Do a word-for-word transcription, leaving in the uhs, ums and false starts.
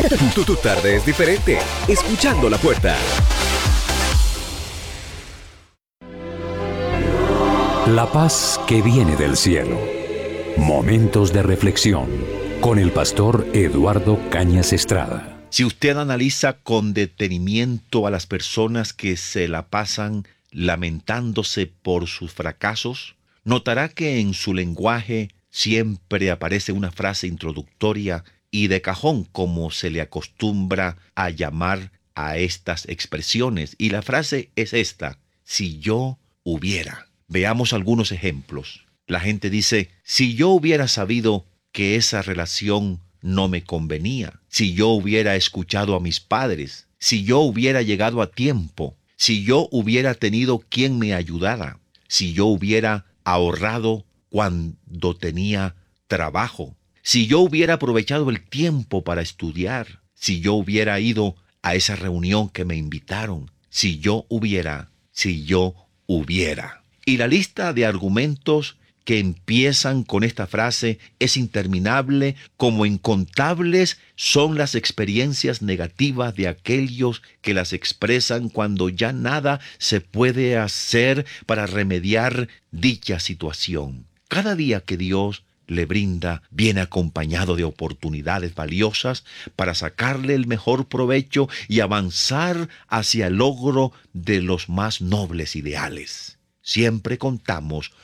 Tu, tu tarde es diferente. Escuchando La Puerta. La paz que viene del cielo. Momentos de reflexión con el pastor Eduardo Cañas Estrada. Si usted analiza con detenimiento a las personas que se la pasan lamentándose por sus fracasos, notará que en su lenguaje siempre aparece una frase introductoria y de cajón, como se le acostumbra a llamar a estas expresiones. Y la frase es esta: si yo hubiera. Veamos algunos ejemplos. La gente dice: si yo hubiera sabido que esa relación no me convenía, si yo hubiera escuchado a mis padres, si yo hubiera llegado a tiempo, si yo hubiera tenido quien me ayudara, si yo hubiera ahorrado cuando tenía trabajo, si yo hubiera aprovechado el tiempo para estudiar, si yo hubiera ido a esa reunión que me invitaron, si yo hubiera, si yo hubiera. Y la lista de argumentos que empiezan con esta frase es interminable, como incontables son las experiencias negativas de aquellos que las expresan cuando ya nada se puede hacer para remediar dicha situación. Cada día que Dios le brinda viene acompañado de oportunidades valiosas para sacarle el mejor provecho y avanzar hacia el logro de los más nobles ideales. Siempre contamos